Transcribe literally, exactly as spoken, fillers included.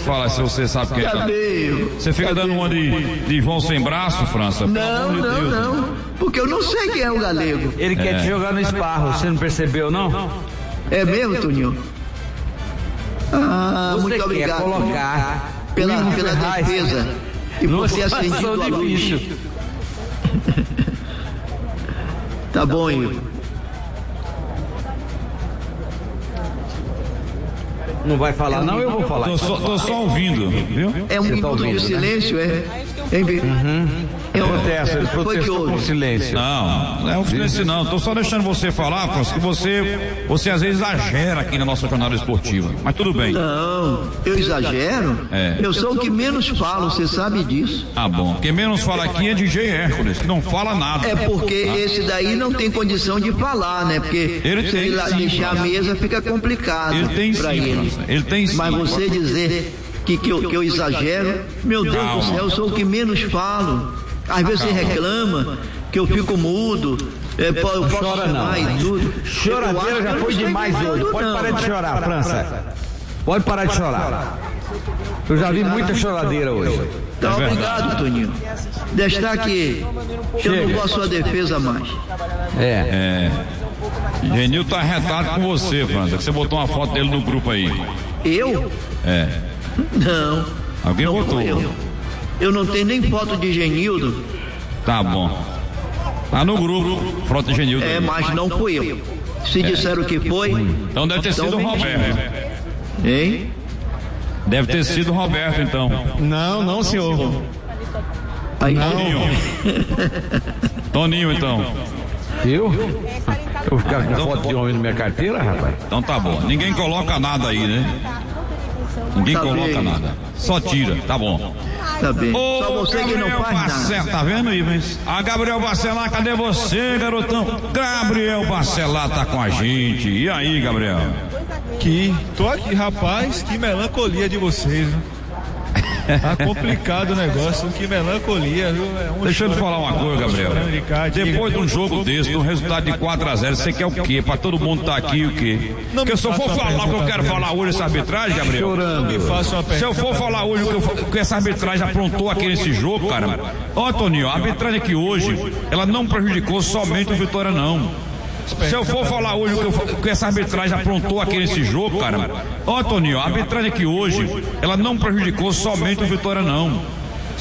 fala se você sabe quem é. Cadê? Você fica Cadê? dando uma de, de João sem braço, França? Não, de não, Deus, não. Porque eu não sei quem é o Galego. Ele É. quer te jogar no esparro, você não percebeu, não? É mesmo, Toninho? Ah, Você muito quer obrigado colocar pela, o Ivo pela Ferraz defesa e numa por ter situação acendido a luz. difícil. Tá bom, Ivo. Não vai falar, não, eu vou falar. Tô só, tô só ouvindo, viu? É um Você tá minuto ouvindo, de né? silêncio, é? Hein, Bi? É um- Protesto, ele Foi que protestou houve. por silêncio. Não, não é um silêncio não. Tô só deixando você falar, França, que você, você às vezes exagera aqui na nossa jornada esportiva. Mas tudo bem. Não, eu exagero? É. Eu sou o que menos falo, você sabe disso. Ah, bom. Quem menos fala aqui é D J Hércules, que não fala nada. É porque esse daí não tem condição de falar, né? Porque Ele tem, se lá sim, deixar a França. mesa fica complicado Ele tem pra sim, ele. França. Ele tem sim. Mas você dizer que, que, eu, que eu exagero, meu Deus Calma. do céu, eu sou o que menos falo. Às vezes você reclama que eu fico mudo, é, po- eu posso Chora não. chamar e tudo. Choradeira Eu acho já que eu foi não sei demais quando hoje. não. Pode parar de chorar, França. Pode parar de chorar. Eu já vi muita choradeira hoje. Tá, É verdade. obrigado, Toninho. Destaque, eu não Chega. vou a sua defesa mais. É. É. Genil tá arretado com você, França, que você botou uma foto dele no grupo aí. Eu? É. Não. Alguém não botou. fui eu. Eu não tenho nem foto de Genildo, Tá bom. Tá no grupo, Frota Genildo. é, mas não fui eu. Se disseram que foi, Então deve ter então sido o mentiram. Roberto. Hein? Deve ter sido o Roberto, então. Não, não, senhor. Aí, Toninho. Toninho, então. Eu? Eu vou ficar com foto de homem na minha carteira, rapaz? Então tá bom. Ninguém coloca nada aí, né? Ninguém Tá coloca bem. nada. Só tira, tá bom. tá bem. Ô, Só você que não Gabriel faz nada. Bacelar, tá vendo aí, mas... Ah, Gabriel Bacelar, cadê você, garotão? Gabriel Bacelar tá com a gente. E aí, Gabriel? Que tô aqui, rapaz, que melancolia de vocês, viu? Tá complicado o negócio, que melancolia, viu? É um Deixa eu te chora- falar uma coisa, Gabriel. chorando de cá, diga. Depois de um jogo desse, de um resultado de quatro a zero, você quer o quê? Pra todo mundo tá aqui, o quê? Não Porque me se eu for faça uma falar o que eu pergunta quero dessa. falar hoje, essa arbitragem, Gabriel... Não me faça uma Se eu pergunta. for falar hoje o que, eu- o que essa arbitragem aprontou aqui nesse jogo, cara. Ó, Toninho, a arbitragem aqui hoje, ela não prejudicou somente o Vitória, não. Se eu for falar hoje o que, eu- o que essa arbitragem aprontou aqui nesse jogo, cara. Ó, Toninho, a arbitragem aqui hoje, ela não prejudicou somente o Vitória, não.